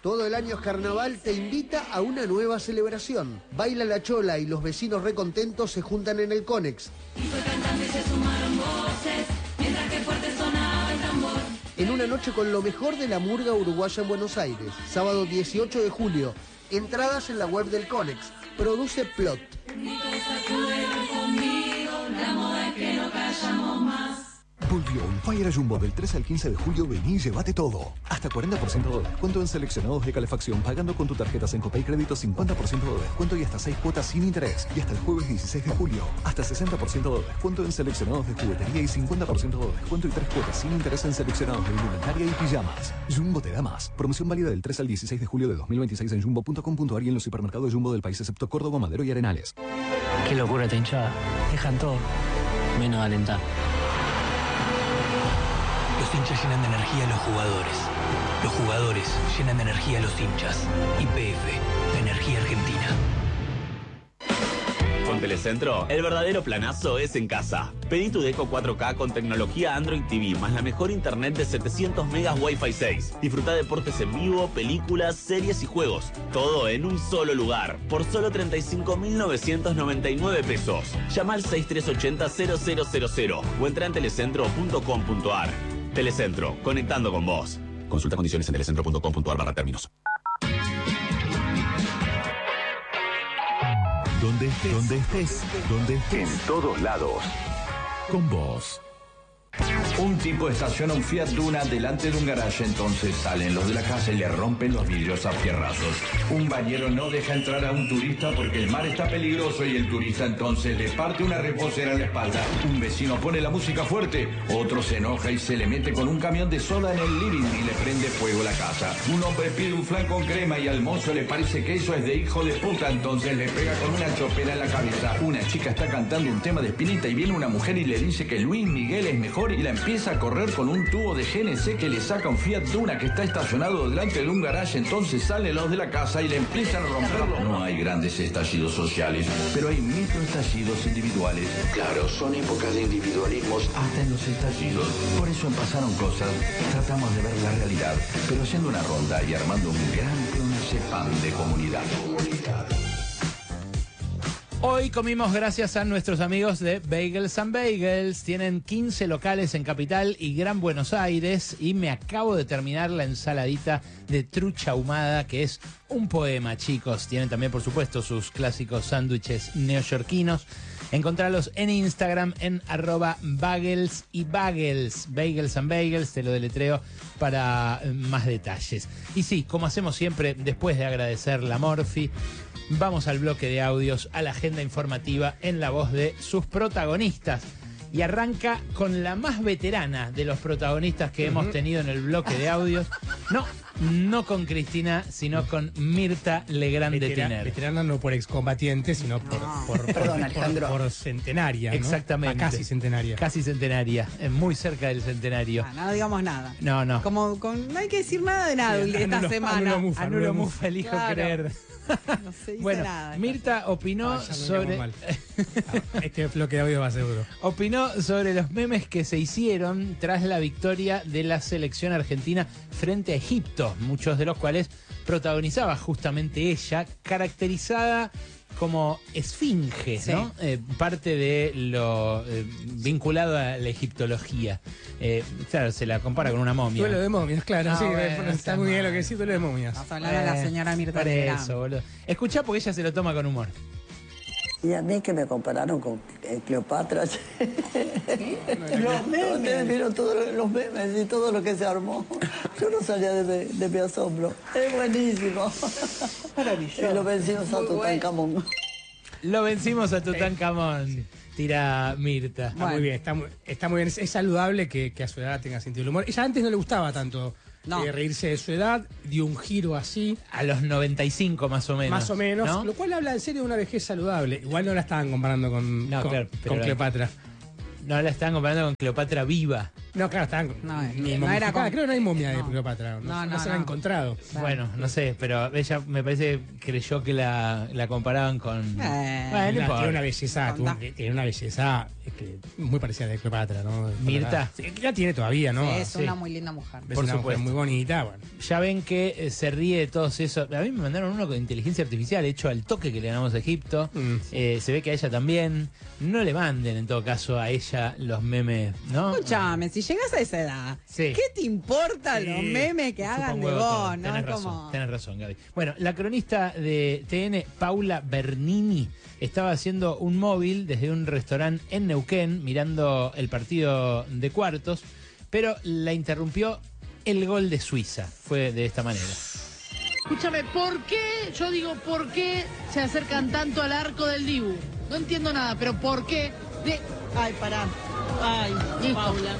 Todo el año es carnaval, te invita a una nueva celebración. Baila la chola y los vecinos recontentos se juntan en el Conex. Y fue cantando y se sumaron voces, mientras que fuerte sonaba el tambor. En una noche con lo mejor de la murga uruguaya en Buenos Aires. Sábado 18 de julio. Entradas en la web del Conex. Produce Plot. Sacúdelo conmigo, la moda es que no callamos más. Volvió un Fire Jumbo del 3 al 15 de julio. Vení y llévate todo. Hasta 40% de descuento en seleccionados de calefacción. Pagando con tu tarjeta Sencopay Crédito 50% de descuento y hasta 6 cuotas sin interés. Y hasta el jueves 16 de julio. Hasta 60% de descuento en seleccionados de juguetería y 50% de descuento y 3 cuotas sin interés en seleccionados de indumentaria y pijamas. Jumbo te da más. Promoción válida del 3 al 16 de julio de 2026 en jumbo.com.ar y en los supermercados Jumbo del país excepto Córdoba, Madero y Arenales. Qué locura esta hinchada. Dejan todo, menos alentar. Los hinchas llenan de energía a los jugadores. Los jugadores llenan de energía a los hinchas. YPF, Energía Argentina. Con Telecentro, el verdadero planazo es en casa. Pedí tu Deco 4K con tecnología Android TV, más la mejor internet de 700 megas Wi-Fi 6. Disfruta deportes en vivo, películas, series y juegos. Todo en un solo lugar, por solo 35.999 pesos. Llama al 6380-0000 o entra en telecentro.com.ar. Telecentro, conectando con vos. Consulta condiciones en telecentro.com.ar/términos. Donde estés, en todos lados. Con vos. Un tipo estaciona un Fiat Duna delante de un garaje, entonces salen los de la casa y le rompen los vidrios a fierrazos. Un bañero no deja entrar a un turista porque el mar está peligroso y el turista entonces le parte una reposera en la espalda. Un vecino pone la música fuerte, otro se enoja y se le mete con un camión de soda en el living y le prende fuego la casa. Un hombre pide un flan con crema y al mozo le parece que eso es de hijo de puta, entonces le pega con una chopera en la cabeza. Una chica está cantando un tema de Spinetta y viene una mujer y le dice que Luis Miguel es mejor y la empieza a correr con un tubo de GNC que le saca un Fiat Duna que está estacionado delante de un garaje. Entonces salen los de la casa y le empiezan a romperlo. No hay grandes estallidos sociales, pero hay microestallidos individuales. Claro, son épocas de individualismos hasta en los estallidos. Por eso en Pasaron Cosas tratamos de ver la realidad, pero haciendo una ronda y armando un gran clonazepam de comunidad. Hoy comimos gracias a nuestros amigos de Bagels and Bagels. Tienen 15 locales en Capital y Gran Buenos Aires. Y me acabo de terminar la ensaladita de trucha ahumada, que es un poema, chicos. Tienen también, por supuesto, sus clásicos sándwiches neoyorquinos. Encontralos en Instagram en @bagels y bagels. Bagels and Bagels, te lo deletreo para más detalles. Y sí, como hacemos siempre, después de agradecer la Morphy, vamos al bloque de audios, a la agenda informativa en la voz de sus protagonistas. Y arranca con la más veterana de los protagonistas que hemos tenido en el bloque de audios. No con Cristina, sino con Mirta Legrand de Tiner. Veterana no por excombatiente, sino por centenaria, ¿no? Exactamente. Casi centenaria. Casi centenaria, muy cerca del centenario. No digamos nada. No. No hay que decir nada de nada esta semana. Anulo Mufa, elijo creer. No se dice bueno, nada. Mirta opinó sobre... Este bloque de audio va a ser duro. Opinó sobre los memes que se hicieron tras la victoria de la selección argentina frente a Egipto, muchos de los cuales protagonizaba justamente ella, caracterizada como esfinge, sí, ¿no? Parte de lo vinculado a la egiptología. Claro, se la compara con una momia. Duelo de momias, claro. Sí, bueno, está muy bien lo que decís, duelo de momias. Vamos a hablar a la señora Mirta. Por eso, boludo. Escuchá porque ella se lo toma con humor. Y a mí que me compararon con Cleopatra. Los memes. Ustedes vieron todos los memes y todo lo que se armó. Yo no salía de mi asombro. Es buenísimo. Maravilloso. Lo vencimos a Tutankamón. Lo vencimos a Tutankamón. Sí. Tira Mirta. Está muy bien, está muy bien. Es saludable que a su edad tenga sentido del humor. Ella antes no le gustaba tanto reírse de su edad, dio un giro así. A los 95 más o menos. Más o menos, ¿no? Lo cual habla en serio de una vejez saludable. Igual no la estaban comparando con Cleopatra. No la estaban comparando con Cleopatra viva. No, claro, estaban. No era con... Creo que no hay momia de Cleopatra. No se la han encontrado. Bueno, no sé, pero ella me parece creyó que la comparaban con. Bueno, tiene una belleza, tiene una belleza muy parecida a la de Cleopatra, ¿no? Mirta. La tiene todavía, ¿no? Es una muy linda mujer. Es una mujer muy bonita. Bueno. Ya ven que se ríe de todos esos. A mí me mandaron uno con inteligencia artificial hecho al toque que le ganamos a Egipto. Se ve que a ella también. No le manden en todo caso a ella los memes, ¿no? Escúchame, si llegas a esa edad, ¿qué te importa los memes que hagan de vos? ¿No? Tenés razón, Gaby. Bueno, la cronista de TN, Paula Bernini, estaba haciendo un móvil desde un restaurante en Neuquén, mirando el partido de cuartos, pero la interrumpió el gol de Suiza. Fue de esta manera. Escúchame, ¿por qué? Yo digo, ¿por qué se acercan tanto al arco del Dibu? No entiendo nada, pero ¿por qué? Ay, pará. Ay, Paula.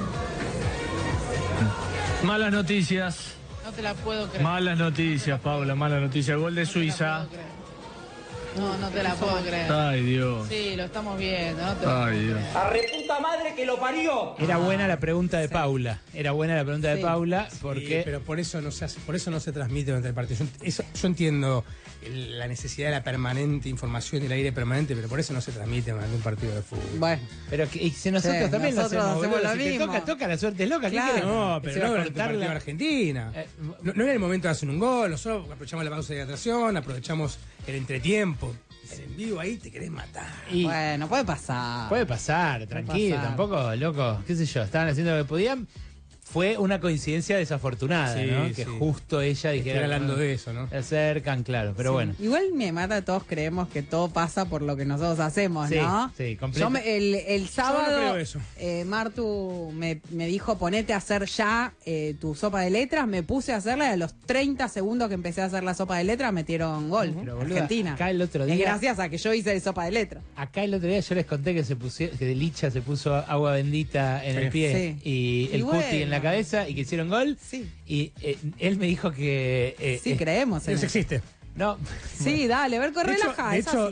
Malas noticias. No te la puedo creer. Malas noticias, Paula, malas noticias. Gol de Suiza. No te la puedo creer. Ay, Dios. Sí, lo estamos viendo. Ay, Dios. ¡A reputa madre que lo parió! Era buena la pregunta de Paula. Era buena la pregunta de Paula porque... Sí, pero por eso no se transmite durante el partido. Yo entiendo la necesidad de la permanente información y el aire permanente, pero por eso no se transmite durante un partido de fútbol. Bueno. Pero que, si nosotros también nosotros lo hacemos lo si mismo. Toca, la suerte es loca. Claro. ¿Qué querés? No, pero no durante el partido de Argentina. No era el momento de hacer un gol, nosotros aprovechamos la pausa de hidratación, aprovechamos el entretiempo. En vivo ahí te querés matar. Y bueno, puede pasar. Puede pasar, tranquilo, tampoco, loco. Qué sé yo, estaban haciendo lo que podían. Fue una coincidencia desafortunada, ¿no? Que justo ella dijera. Estoy hablando de eso, ¿no? Se acercan, claro, pero bueno. Igual me mata, todos creemos que todo pasa por lo que nosotros hacemos, ¿no? Sí, completo. Yo el sábado, yo no creo eso. Martu me dijo, ponete a hacer ya tu sopa de letras. Me puse a hacerla y a los 30 segundos que empecé a hacer la sopa de letras metieron gol. Pero, boluda, Argentina. acá el otro día. Es gracias a que yo hice sopa de letras. Acá el otro día yo les conté que Licha se puso agua bendita en el pie y el cuti en la cabeza y que hicieron gol. Sí. Y él me dijo que... sí, creemos en eso. Existe. No. Sí, dale, ver, relaja. De hecho,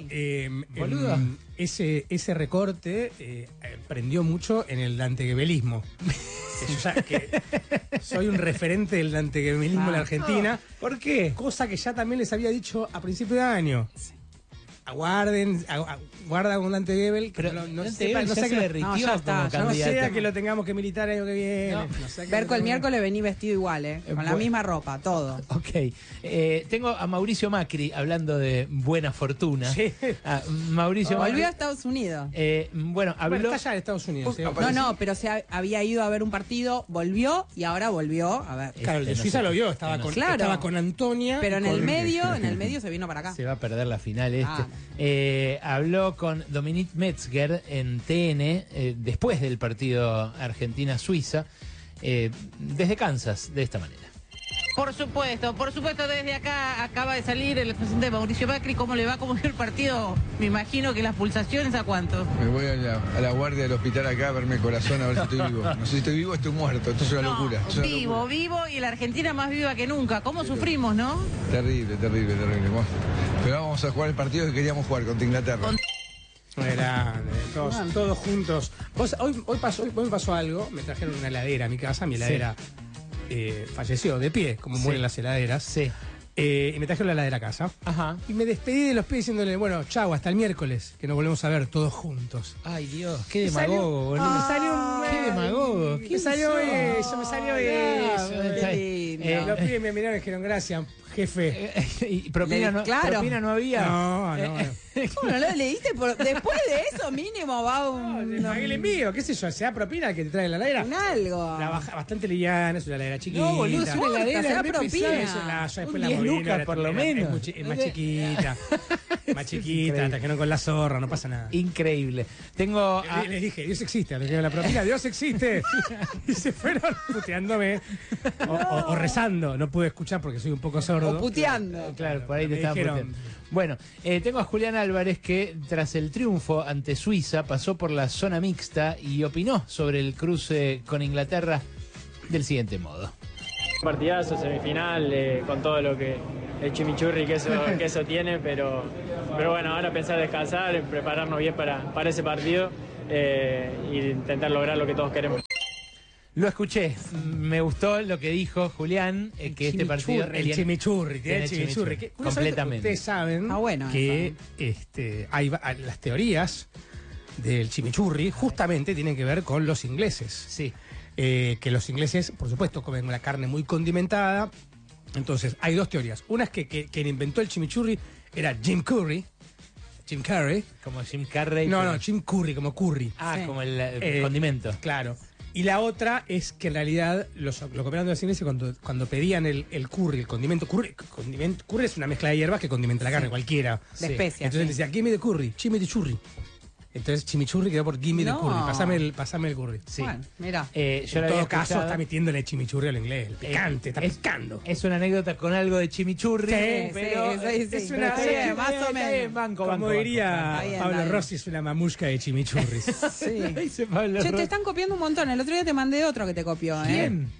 ese recorte prendió mucho en el danteguebelismo. que soy un referente del danteguebelismo en la Argentina. ¿Por qué? Cosa que ya también les había dicho a principio de año. Sí. Guarda con Dante Gebel, que no sea que lo tengamos que militar el año que viene. Berco, el miércoles vení vestido igual, con la misma ropa, todo. Ok. Tengo a Mauricio Macri hablando de buena fortuna. Sí. Mauricio Macri. Volvió a Estados Unidos. Bueno, habló... Bueno, está allá en Estados Unidos. No, pero se había ido a ver un partido, volvió y ahora volvió a ver. Claro, el de Suiza lo vio, estaba con Antonia. Pero en el medio se vino para acá. Se va a perder la final habló con Dominique Metzger en TN después del partido Argentina-Suiza desde Kansas, de esta manera. Por supuesto, desde acá acaba de salir el presidente Mauricio Macri. ¿Cómo le va? ¿Cómo vio el partido? Me imagino que las pulsaciones, ¿a cuánto? Me voy a la guardia del hospital acá a verme el corazón a ver si estoy vivo. No sé si estoy vivo o estoy muerto. Esto es una locura. Vivo y la Argentina más viva que nunca. ¿Cómo sufrimos, no? Terrible. Pero vamos a jugar el partido que queríamos jugar contra Inglaterra. Todos juntos. Hoy me pasó algo. Me trajeron una heladera a mi casa. Mi heladera falleció de pie, como mueren las heladeras. Sí. Y me trajeron la heladera a casa. Ajá. Y me despedí de los pies diciéndole, bueno, chau, hasta el miércoles, que nos volvemos a ver todos juntos. Ay, Dios, qué demagogo, boludo. Me salió qué demagogo. Me salió eso. Los pibes me miraron y dijeron, gracias, jefe. ¿Y propina no había? No. ¿Cómo no lo leíste? Después de eso mínimo va un... Pagué el envío, qué sé yo, sea propina que te trae la heladera. Un algo. Bastante liviana, es una heladera chiquita. No, boludo, es una heladera sea propina. Después la 10 lucas por lo menos. Es más chiquita. Más chiquita, trajeron con la zorra, no pasa nada. Increíble. Tengo les dije, Dios existe, le dije la propina, Dios existe. Y se fueron puteándome o rezando. No pude escuchar porque soy un poco sordo. O puteando. Claro, por ahí te estaban puteando. Bueno, tengo a Julián Álvarez que tras el triunfo ante Suiza pasó por la zona mixta y opinó sobre el cruce con Inglaterra del siguiente modo. Partidazo, semifinal, con todo lo que el chimichurri que eso tiene, pero bueno, ahora pensar descansar, prepararnos bien para ese partido e intentar lograr lo que todos queremos. Lo escuché, me gustó lo que dijo Julián, que este partido... El chimichurri, tiene el chimichurri. Completamente. Ustedes saben bueno que hay las teorías del chimichurri justamente tienen que ver con los ingleses. Sí. Que los ingleses, por supuesto, comen la carne muy condimentada. Entonces, hay dos teorías. Una es que quien inventó el chimichurri era Jim Carrey. Como Jim Carrey. No, Jim Curry, como curry. Como el condimento. Claro. Y la otra es que en realidad lo comieron los ingleses cuando pedían el curry, el condimento. Curry es una mezcla de hierbas que condimenta la carne, cualquiera. De especias. Entonces decía, give me the curry, chime the churri. Entonces chimichurri quedó por give me the curry. Pasame el curry. Sí. Bueno, mira. En todo caso está metiéndole chimichurri al inglés. El picante, está picando. Es una anécdota con algo de chimichurri. Pero es una más o menos. Como diría Pablo Rossi, es una mamushka de chimichurris. Sí. Che, te están copiando un montón. El otro día te mandé otro que te copió. ¿Quién?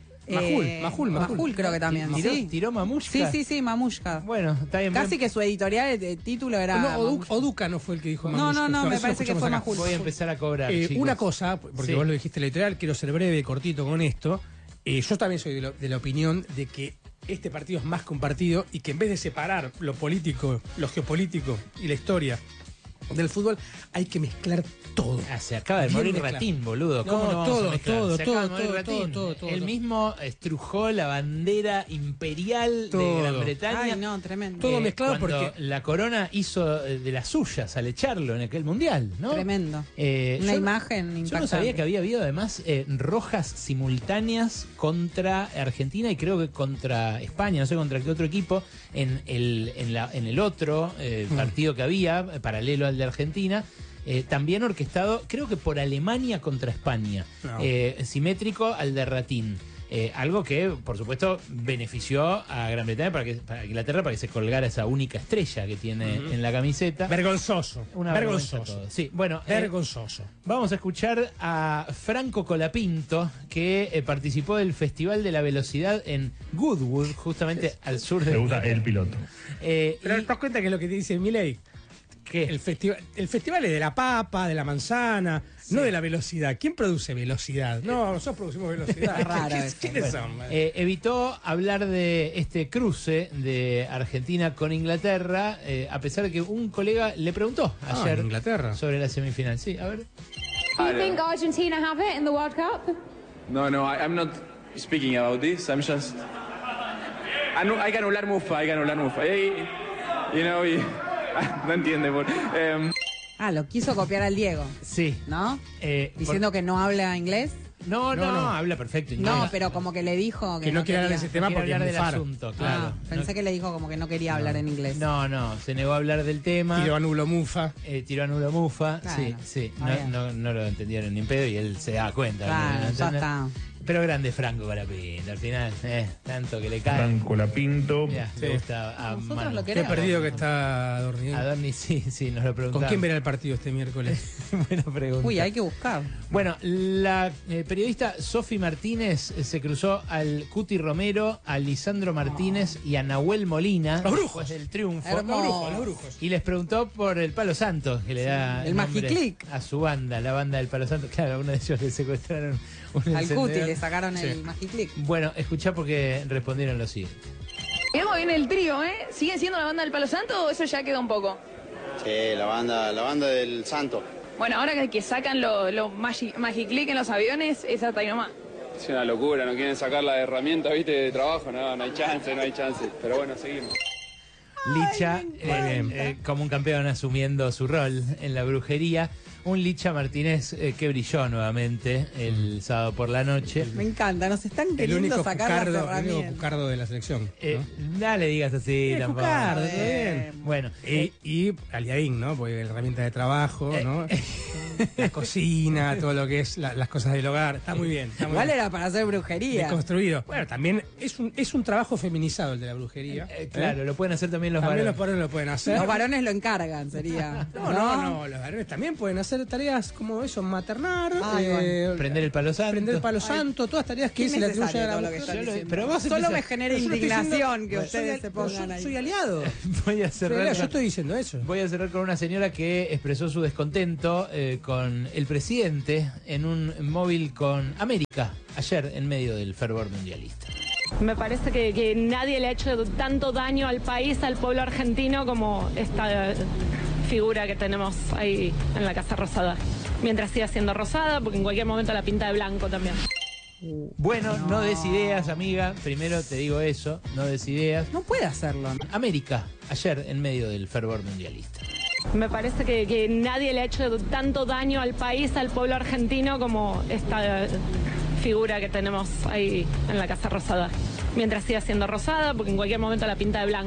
Mahul creo que también. ¿Tiró Mamushka? Sí, Mamushka. Bueno, está bien. Casi que su editorial de título era... No, Oduka no fue el que dijo Mamushka. No, me parece que fue Mahul. Voy a empezar a cobrar, chicos. Una cosa, porque vos lo dijiste en la editorial, quiero ser breve, cortito con esto. Yo también soy de la opinión de que este partido es más que un partido y que en vez de separar lo político, lo geopolítico y la historia del fútbol, hay que mezclar todo. Se acaba de morir Ratín, boludo. ¿Cómo no vamos a mezclar? Todo. Él mismo estrujó la bandera imperial de Gran Bretaña. Ay, no, tremendo. Todo mezclado porque la corona hizo de las suyas al echarlo en aquel mundial, ¿no? Tremendo. Una imagen impactante. Yo no sabía que había habido además rojas simultáneas contra Argentina y creo que contra España, no sé contra qué otro equipo, en el otro partido que había, paralelo al de Argentina. También orquestado, creo que por Alemania contra España. Simétrico al de Ratín. Algo que, por supuesto, benefició a Gran Bretaña, para Inglaterra, para que se colgara esa única estrella que tiene en la camiseta. Vergonzoso. Vergonzoso. Sí, bueno. Vergonzoso. Vamos a escuchar a Franco Colapinto, que participó del Festival de la Velocidad en Goodwood, justamente al sur de... Me gusta el piloto. Pero te das cuenta que es lo que dice Milei. ¿Qué? El festival es de la papa, de la manzana, no de la velocidad. ¿Quién produce velocidad? No, nosotros producimos velocidad. ¿Quiénes son? Evitó hablar de este cruce de Argentina con Inglaterra, a pesar de que un colega le preguntó ayer Inglaterra sobre la semifinal. Sí, a ver. Do you think Argentina have it in the World Cup? No, I'm not speaking about this. I'm just... hay que anular Mufa. No entiende. Lo quiso copiar al Diego. Sí. ¿No? Diciendo que no habla inglés. No, habla perfecto inglés. No, pero como que le dijo que no quería hablar de ese tema porque hablar es del asunto, claro. Pensé que le dijo como que no quería hablar en inglés. No, se negó a hablar del tema. Tiró a nulo Mufa. Claro, sí. No lo entendieron ni en pedo y él se da cuenta. Claro, ya está. Pero grande Franco Colapinto, al final, tanto que le cae. Franco Colapinto. Le gusta a Nosotros Manu. lo Qué queremos. perdido que está Adorni. Adorni, sí, nos lo preguntamos. ¿Con quién verá el partido este miércoles? Buena pregunta. Uy, hay que buscar. Bueno, la periodista Sofi Martínez se cruzó al Cuti Romero, a Lisandro Martínez y a Nahuel Molina. Los brujos. Después del triunfo. Hermoso. Los brujos. Y les preguntó por el Palo Santo, que le da el nombre Magiclick a su banda, la banda del Palo Santo. Claro, a uno de ellos le secuestraron un al encendedor. Cuti le sacaron el Magiclick. Bueno, escuchá porque respondieron lo siguiente. ¿Cómo viene el trío, eh? ¿Siguen siendo la banda del Palo Santo o eso ya queda un poco? Sí, la banda del Santo. Bueno, ahora que sacan los Magiclick en los aviones, esa está ahí nomás. Es una locura, no quieren sacar la herramienta, ¿viste? De trabajo, no hay chance. Pero bueno, seguimos. Licha, como un campeón asumiendo su rol en la brujería. Un Licha Martínez que brilló nuevamente el sábado por la noche. Me encanta, nos están queriendo sacar las herramientas. El único Cucardo de la selección. No le digas así tampoco. Cucardo, bien. Bueno. Y Aliaín, ¿no? Porque la herramienta de trabajo, ¿no? La cocina, todo lo que es las cosas del hogar. Está muy bien. Igual era para hacer brujería. Construido. Bueno, también es un trabajo feminizado el de la brujería. Claro, lo pueden hacer también los varones. varones. Los varones lo pueden hacer. Los varones lo encargan, sería. No, los varones también pueden hacer tareas como eso, maternar, prender el palo santo. Todas tareas que se le atribuyen a la mujer. Pero vos solo me genera indignación que ustedes se pongan ahí. Soy aliado. Yo estoy diciendo eso. Voy a cerrar con una señora que expresó su descontento con con el presidente en un móvil con América ayer en medio del fervor mundialista. Me parece que nadie le ha hecho tanto daño al país, al pueblo argentino, como esta figura que tenemos ahí en la Casa Rosada. Mientras siga siendo rosada, porque en cualquier momento la pinta de blanco también. Bueno, no des ideas, amiga. Primero te digo eso, no des ideas. No puede hacerlo. América, ayer en medio del fervor mundialista. Me parece que nadie le ha hecho tanto daño al país, al pueblo argentino, como esta figura que tenemos ahí en la Casa Rosada. Mientras siga siendo rosada, porque en cualquier momento la pinta de blanco.